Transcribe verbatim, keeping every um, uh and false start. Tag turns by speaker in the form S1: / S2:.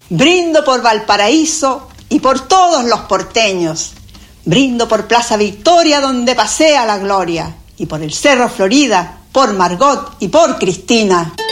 S1: Brindo por Valparaíso y por todos los porteños. Brindo por Plaza Victoria, donde pasea la gloria, y por el Cerro Florida, por Margot y por Cristina.